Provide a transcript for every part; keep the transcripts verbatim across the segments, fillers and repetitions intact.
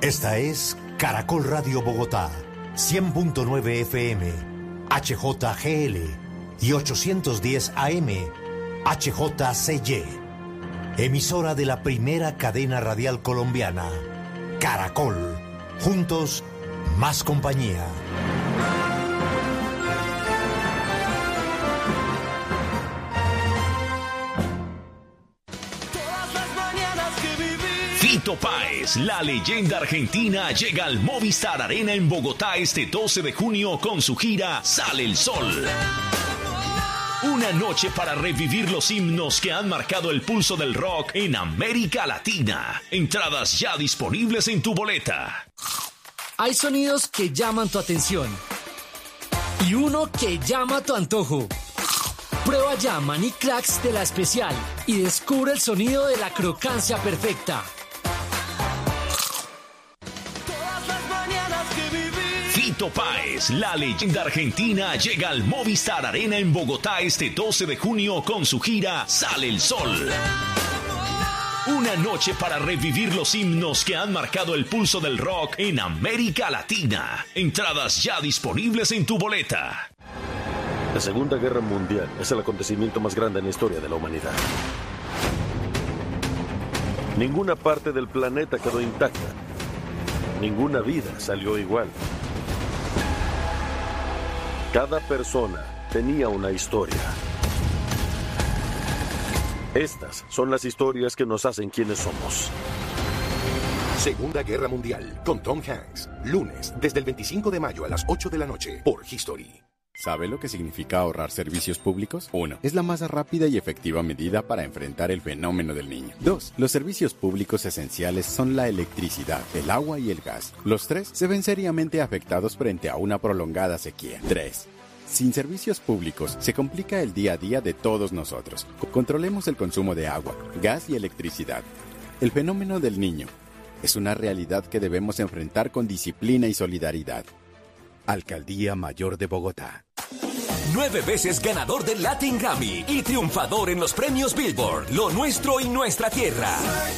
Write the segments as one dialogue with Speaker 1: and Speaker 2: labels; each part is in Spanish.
Speaker 1: Esta es Caracol Radio Bogotá, cien punto nueve F M, H J G L y ochocientos diez A M, H J C Y. Emisora de la primera cadena radial colombiana, Caracol. Juntos, más compañía.
Speaker 2: Fito Páez, la leyenda argentina, llega al Movistar Arena en Bogotá este doce de junio con su gira Sale el Sol. Una noche para revivir los himnos que han marcado el pulso del rock en América Latina. Entradas ya disponibles en tu boleta.
Speaker 3: Hay sonidos que llaman tu atención y uno que llama tu antojo. Prueba ya Maní Cracks de La Especial y descubre el sonido de la crocancia perfecta.
Speaker 2: Fito Páez, la leyenda argentina, llega al Movistar Arena en Bogotá este doce de junio con su gira Sale el Sol. Una noche para revivir los himnos que han marcado el pulso del rock en América Latina. Entradas ya disponibles en tu boleta.
Speaker 4: La Segunda Guerra Mundial es el acontecimiento más grande en la historia de la humanidad. Ninguna parte del planeta quedó intacta. Ninguna vida salió igual. Cada persona tenía una historia. Estas son las historias que nos hacen quienes somos.
Speaker 5: Segunda Guerra Mundial, con Tom Hanks. Lunes, desde el veinticinco de mayo a las ocho de la noche, por History.
Speaker 6: ¿Sabe lo que significa ahorrar servicios públicos? uno. Es la más rápida y efectiva medida para enfrentar el fenómeno del Niño. dos. Los servicios públicos esenciales son la electricidad, el agua y el gas. Los tres se ven seriamente afectados frente a una prolongada sequía. tres. Sin servicios públicos, se complica el día a día de todos nosotros. Controlemos el consumo de agua, gas y electricidad. El fenómeno del Niño es una realidad que debemos enfrentar con disciplina y solidaridad. Alcaldía Mayor de Bogotá.
Speaker 7: Nueve veces ganador del Latin Grammy y triunfador en los premios Billboard, Lo Nuestro y Nuestra Tierra.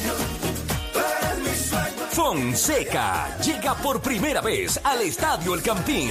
Speaker 7: Fonseca llega por primera vez al Estadio El Campín.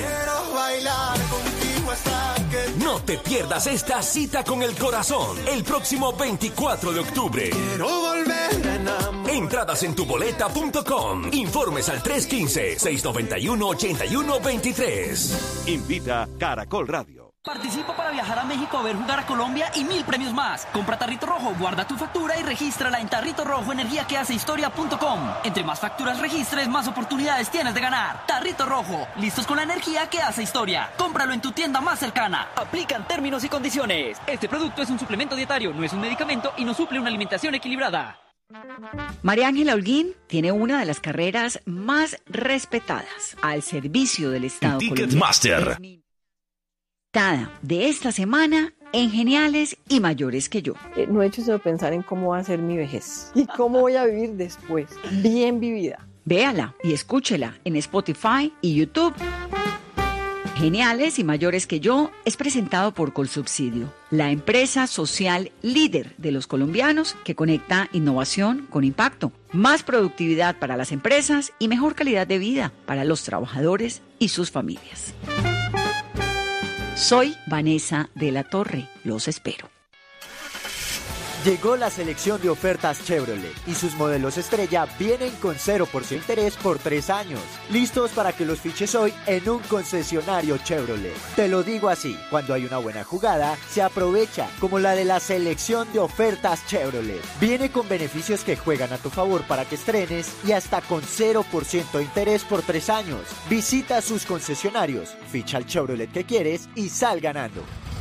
Speaker 7: No te pierdas esta cita con el corazón el próximo veinticuatro de octubre. Entradas en tu boleta punto com. Informes al tres uno cinco, seis nueve uno, ocho uno dos tres.
Speaker 8: Invita Caracol Radio.
Speaker 9: Participa para viajar a México a ver jugar a Colombia y mil premios más. Compra Tarrito Rojo, guarda tu factura y regístrala en Tarrito Rojo Energía que hace historia punto com. Entre más facturas registres, más oportunidades tienes de ganar. Tarrito Rojo, listos con la energía que hace historia. Cómpralo en tu tienda más cercana. Aplican términos y condiciones. Este producto es un suplemento dietario, no es un medicamento y no suple una alimentación equilibrada.
Speaker 10: María Ángela Holguín tiene una de las carreras más respetadas al servicio del Estado colombiano.
Speaker 2: Ticketmaster.
Speaker 10: De esta semana en Geniales y Mayores que Yo.
Speaker 11: Eh, no he hecho sino pensar en cómo va a ser mi vejez y cómo voy a vivir después, bien vivida.
Speaker 10: Véala y escúchela en Spotify y YouTube. Geniales y Mayores que Yo es presentado por Colsubsidio, la empresa social líder de los colombianos que conecta innovación con impacto, más productividad para las empresas y mejor calidad de vida para los trabajadores y sus familias. Soy Vanessa de la Torre. Los espero.
Speaker 12: Llegó la selección de ofertas Chevrolet y sus modelos estrella vienen con cero por ciento interés por tres años. Listos para que los fiches hoy en un concesionario Chevrolet. Te lo digo así, cuando hay una buena jugada, se aprovecha, como la de la selección de ofertas Chevrolet. Viene con beneficios que juegan a tu favor para que estrenes y hasta con cero por ciento de interés por tres años. Visita sus concesionarios, ficha el Chevrolet que quieres y sal ganando.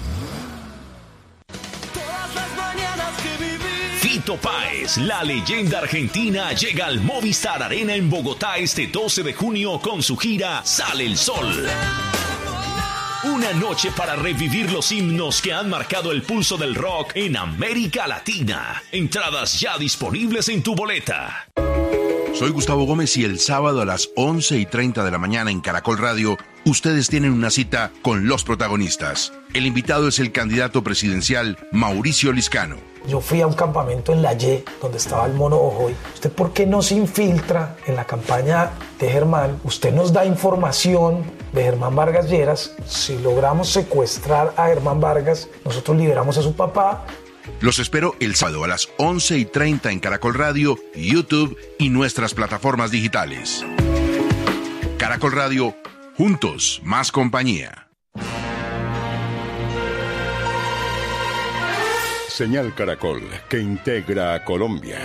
Speaker 2: Fito Páez, la leyenda argentina, llega al Movistar Arena en Bogotá este doce de junio con su gira Sale el Sol. Una noche para revivir los himnos que han marcado el pulso del rock en América Latina. Entradas ya disponibles en tu boleta.
Speaker 13: Soy Gustavo Gómez y el sábado a las once y treinta de la mañana en Caracol Radio ustedes tienen una cita con los protagonistas. El invitado es el candidato presidencial Mauricio Liscano.
Speaker 14: Yo fui a un campamento en La Y, donde estaba el Mono Ojoy. ¿Usted por qué no se infiltra en la campaña de Germán? Usted nos da información de Germán Vargas Lleras. Si logramos secuestrar a Germán Vargas, nosotros liberamos a su papá.
Speaker 13: Los espero el sábado a las once y treinta en Caracol Radio, YouTube y nuestras plataformas digitales. Caracol Radio, juntos, más compañía.
Speaker 15: Señal Caracol, que integra a Colombia.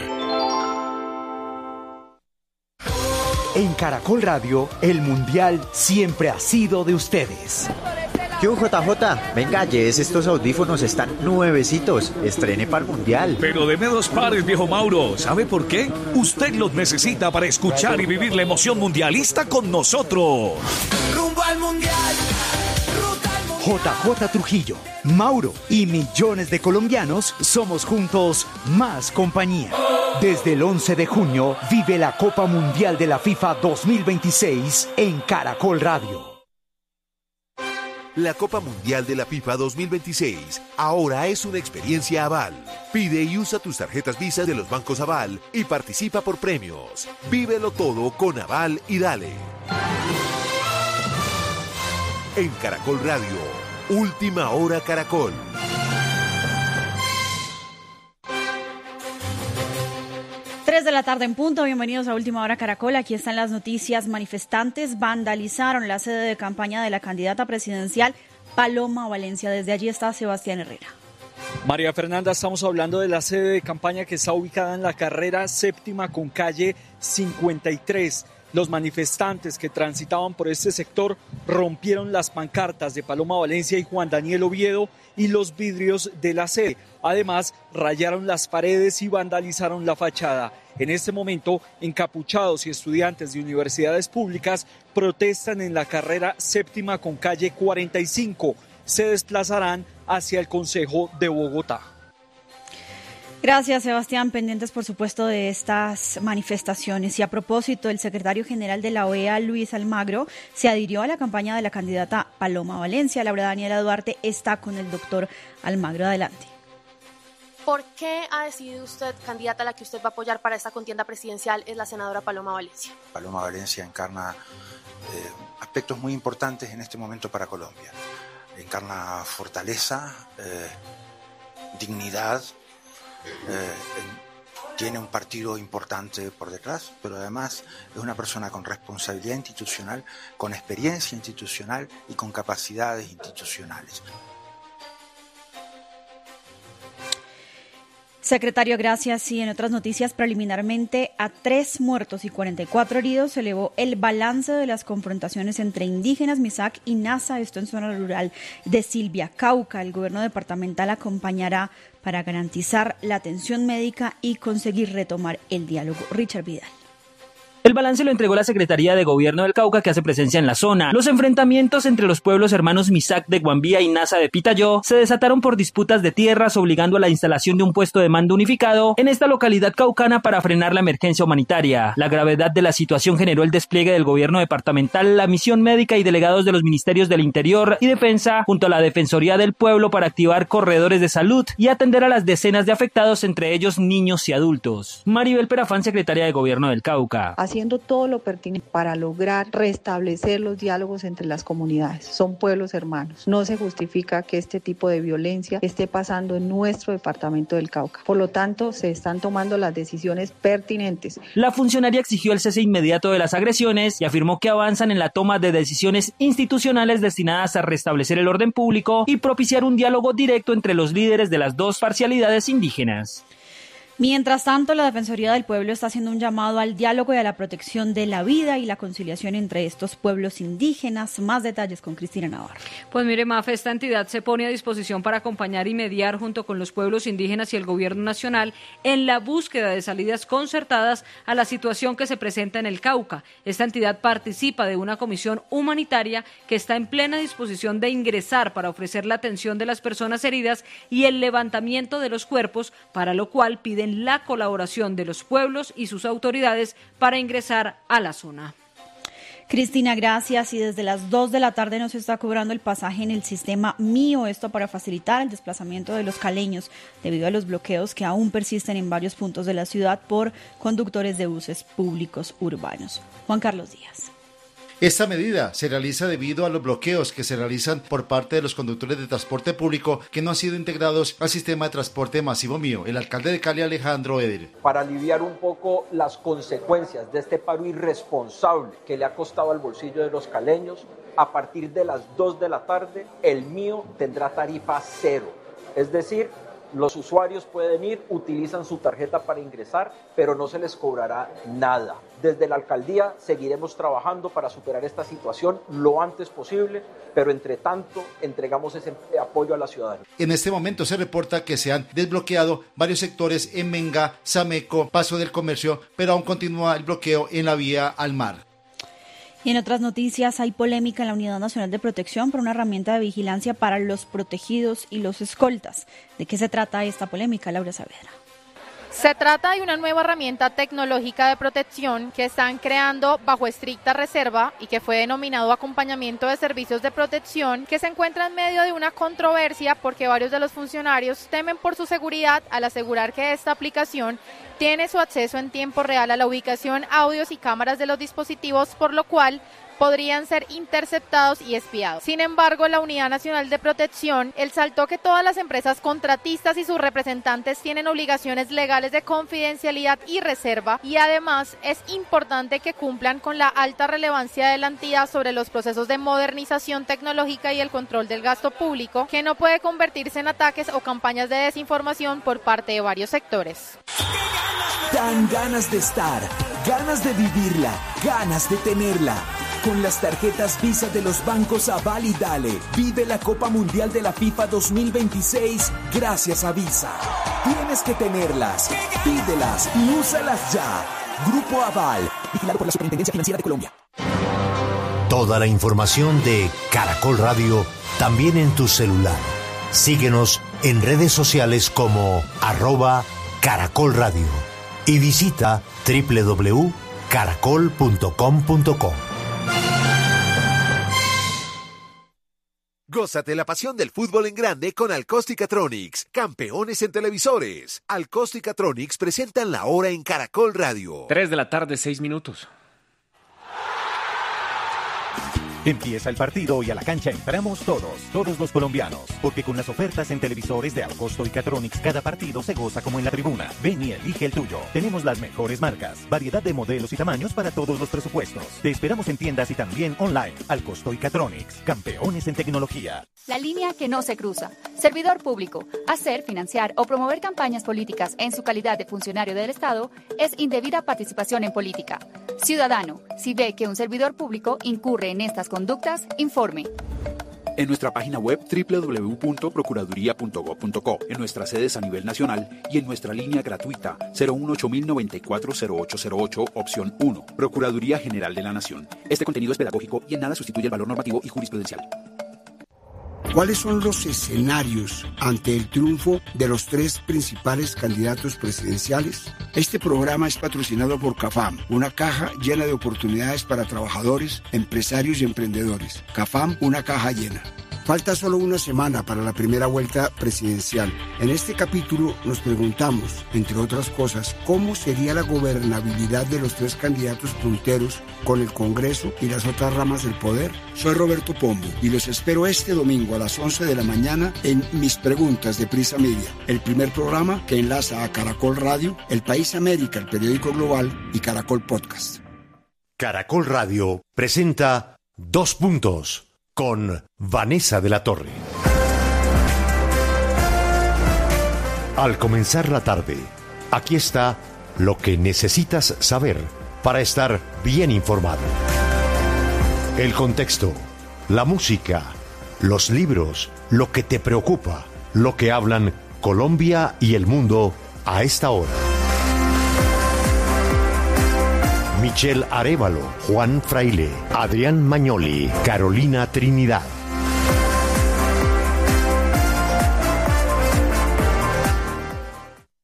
Speaker 12: En Caracol Radio, el Mundial siempre ha sido de ustedes. Yo, J J, venga, llévese estos audífonos, están nuevecitos, estrene para el Mundial.
Speaker 16: Pero deme dos pares, viejo Mauro, ¿sabe por qué? Usted los necesita para escuchar y vivir la emoción mundialista con nosotros.
Speaker 17: Rumbo al Mundial.
Speaker 12: J J Trujillo, Mauro y millones de colombianos somos juntos más compañía. Desde el once de junio vive la Copa Mundial de la FIFA dos mil veintiséis en Caracol Radio.
Speaker 18: La Copa Mundial de la FIFA dos mil veintiséis ahora es una experiencia Aval. Pide y usa tus tarjetas Visa de los bancos Aval y participa por premios. Vívelo todo con Aval y dale. En Caracol Radio, Última Hora Caracol.
Speaker 19: tres de la tarde en punto, bienvenidos a Última Hora Caracol. Aquí están las noticias. Manifestantes vandalizaron la sede de campaña de la candidata presidencial Paloma Valencia. Desde allí está Sebastián Herrera.
Speaker 20: María Fernanda, estamos hablando de la sede de campaña que está ubicada en la carrera séptima con calle cincuenta y tres. Los manifestantes que transitaban por este sector rompieron las pancartas de Paloma Valencia y Juan Daniel Oviedo y los vidrios de la sede. Además, rayaron las paredes y vandalizaron la fachada. En este momento, encapuchados y estudiantes de universidades públicas protestan en la carrera séptima con calle cuarenta y cinco. Se desplazarán hacia el Consejo de Bogotá.
Speaker 19: Gracias, Sebastián. Pendientes, por supuesto, de estas manifestaciones. Y a propósito, el secretario general de la O E A, Luis Almagro, se adhirió a la campaña de la candidata Paloma Valencia. Laura Daniela Duarte está con el doctor Almagro. Adelante.
Speaker 21: ¿Por qué ha decidido usted, candidata a la que usted va a apoyar para esta contienda presidencial, es la senadora Paloma Valencia?
Speaker 22: Paloma Valencia encarna eh, aspectos muy importantes en este momento para Colombia. Encarna fortaleza, eh, dignidad. Eh, tiene un partido importante por detrás, pero además es una persona con responsabilidad institucional, con experiencia institucional y con capacidades institucionales.
Speaker 19: Secretario, gracias. Y en otras noticias, preliminarmente a tres muertos y cuarenta y cuatro heridos se elevó el balance de las confrontaciones entre indígenas, MISAC y NASA, esto en zona rural de Silvia, Cauca. El gobierno departamental acompañará para garantizar la atención médica y conseguir retomar el diálogo. Richard Vidal.
Speaker 23: El balance lo entregó la Secretaría de Gobierno del Cauca, que hace presencia en la zona. Los enfrentamientos entre los pueblos hermanos MISAC de Guambía y NASA de Pitayó se desataron por disputas de tierras, obligando a la instalación de un puesto de mando unificado en esta localidad caucana para frenar la emergencia humanitaria. La gravedad de la situación generó el despliegue del Gobierno departamental, la misión médica y delegados de los Ministerios del Interior y Defensa, junto a la Defensoría del Pueblo, para activar corredores de salud y atender a las decenas de afectados, entre ellos niños y adultos. Maribel Perafán, secretaria de Gobierno del Cauca.
Speaker 24: Haciendo todo lo pertinente para lograr restablecer los diálogos entre las comunidades. Son pueblos hermanos. No se justifica que este tipo de violencia esté pasando en nuestro departamento del Cauca. Por lo tanto, se están tomando las decisiones pertinentes.
Speaker 23: La funcionaria exigió el cese inmediato de las agresiones y afirmó que avanzan en la toma de decisiones institucionales destinadas a restablecer el orden público y propiciar un diálogo directo entre los líderes de las dos parcialidades indígenas.
Speaker 19: Mientras tanto, la Defensoría del Pueblo está haciendo un llamado al diálogo y a la protección de la vida y la conciliación entre estos pueblos indígenas. Más detalles con Cristina Navarro.
Speaker 25: Pues mire, Mafe, esta entidad se pone a disposición para acompañar y mediar junto con los pueblos indígenas y el gobierno nacional en la búsqueda de salidas concertadas a la situación que se presenta en el Cauca. Esta entidad participa de una comisión humanitaria que está en plena disposición de ingresar para ofrecer la atención de las personas heridas y el levantamiento de los cuerpos, para lo cual piden la colaboración de los pueblos y sus autoridades para ingresar a la zona.
Speaker 19: Cristina, gracias. Y desde las dos de la tarde nos está cobrando el pasaje en el sistema Mío, esto para facilitar el desplazamiento de los caleños debido a los bloqueos que aún persisten en varios puntos de la ciudad por conductores de buses públicos urbanos. Juan Carlos Díaz.
Speaker 1: Esta medida se realiza debido a los bloqueos que se realizan por parte de los conductores de transporte público que no han sido integrados al sistema de transporte masivo Mío. El alcalde de Cali, Alejandro Eder.
Speaker 3: Para aliviar un poco las consecuencias de este paro irresponsable que le ha costado al bolsillo de los caleños, a partir de las dos de la tarde, el Mío tendrá tarifa cero. Es decir, los usuarios pueden ir, utilizan su tarjeta para ingresar, pero no se les cobrará nada. Desde la alcaldía seguiremos trabajando para superar esta situación lo antes posible, pero entre tanto entregamos ese apoyo a la ciudadanía.
Speaker 1: En este momento se reporta que se han desbloqueado varios sectores en Menga, Sameco, Paso del Comercio, pero aún continúa el bloqueo en la vía al mar.
Speaker 19: Y en otras noticias, hay polémica en la Unidad Nacional de Protección por una herramienta de vigilancia para los protegidos y los escoltas. ¿De qué se trata esta polémica, Laura Saavedra?
Speaker 4: Se trata de una nueva herramienta tecnológica de protección que están creando bajo estricta reserva y que fue denominado acompañamiento de servicios de protección, que se encuentra en medio de una controversia porque varios de los funcionarios temen por su seguridad al asegurar que esta aplicación tiene su acceso en tiempo real a la ubicación, audios y cámaras de los dispositivos, por lo cual podrían ser interceptados y espiados. Sin embargo, la Unidad Nacional de Protección exaltó que todas las empresas contratistas y sus representantes tienen obligaciones legales de confidencialidad y reserva, y además es importante que cumplan con la alta relevancia de la entidad sobre los procesos de modernización tecnológica y el control del gasto público, que no puede convertirse en ataques o campañas de desinformación por parte de varios sectores.
Speaker 5: Dan ganas de estar, ganas de vivirla, ganas de tenerla. Con las tarjetas Visa de los bancos Aval y Dale, vive la Copa Mundial de la FIFA dos mil veintiséis gracias a Visa. Tienes que tenerlas, pídelas y úsalas ya. Grupo Aval, vigilado por la Superintendencia Financiera de Colombia.
Speaker 17: Toda la información de Caracol Radio también en tu celular. Síguenos en redes sociales como arroba Caracol Radio y visita doble u doble u doble u punto caracol punto com punto co.
Speaker 18: Gózate la pasión del fútbol en grande con Alcóstica-Tronics, campeones en televisores. Alcóstica-Tronics presentan la hora en Caracol Radio.
Speaker 26: Tres de la tarde, seis minutos.
Speaker 27: Empieza el partido y a la cancha entramos todos, todos los colombianos, porque con las ofertas en televisores de Alcosto y Catronics cada partido se goza como en la tribuna. Ven y elige el tuyo. Tenemos las mejores marcas, variedad de modelos y tamaños para todos los presupuestos. Te esperamos en tiendas y también online. Alcosto y Catronics, campeones en tecnología.
Speaker 28: La línea que no se cruza. Servidor público. Hacer, financiar o promover campañas políticas en su calidad de funcionario del Estado es indebida participación en política. Ciudadano, si ve que un servidor público incurre en estas conductas, informe.
Speaker 29: En nuestra página web doble u doble u doble u punto procuraduría punto gob punto co, en nuestras sedes a nivel nacional y en nuestra línea gratuita cero uno ocho mil noventa y cuatro cero ocho cero ocho, opción uno. Procuraduría General de la Nación. Este contenido es pedagógico y en nada sustituye el valor normativo y jurisprudencial.
Speaker 30: ¿Cuáles son los escenarios ante el triunfo de los tres principales candidatos presidenciales? Este programa es patrocinado por CAFAM, una caja llena de oportunidades para trabajadores, empresarios y emprendedores. CAFAM, una caja llena. Falta solo una semana para la primera vuelta presidencial. En este capítulo nos preguntamos, entre otras cosas, cómo sería la gobernabilidad de los tres candidatos punteros con el Congreso y las otras ramas del poder. Soy Roberto Pombo y los espero este domingo a las once de la mañana en Mis Preguntas de Prisa Media, el primer programa que enlaza a Caracol Radio, El País América, el periódico global y Caracol Podcast.
Speaker 17: Caracol Radio presenta Dos Puntos con Vanessa de la Torre. Al comenzar la tarde, aquí está lo que necesitas saber para estar bien informado. El contexto, la música, los libros, lo que te preocupa, lo que hablan Colombia y el mundo a esta hora. Michelle Arévalo, Juan Fraile, Adrián Mañoli, Carolina Trinidad.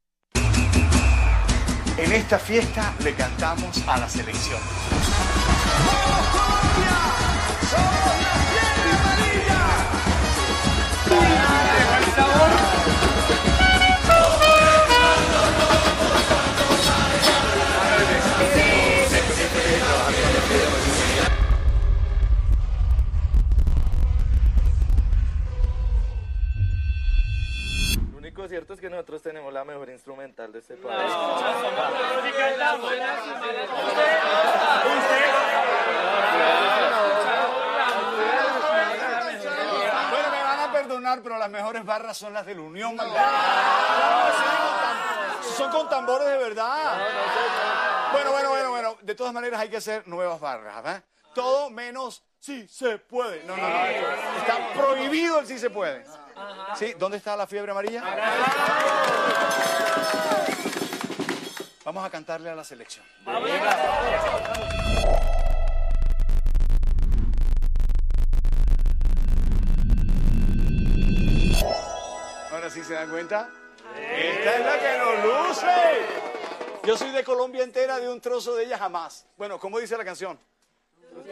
Speaker 31: En esta fiesta le cantamos a la selección.
Speaker 2: Lo cierto es que nosotros tenemos la mejor instrumental de este país.
Speaker 6: Bueno, me van a perdonar, pero las mejores barras son las de la Unión Magdalena. Son con tambores de verdad. Bueno, bueno, bueno, bueno. De todas maneras hay que hacer nuevas barras, ¿eh? Todo menos sí se puede. No, no, no. Está prohibido el sí se puede. ¿Sí? ¿Dónde está la fiebre amarilla? Vamos a cantarle a la selección. Ahora sí se dan cuenta. Esta es la que nos luce. Yo soy de Colombia entera, de un trozo de ella jamás. Bueno, ¿cómo dice la canción?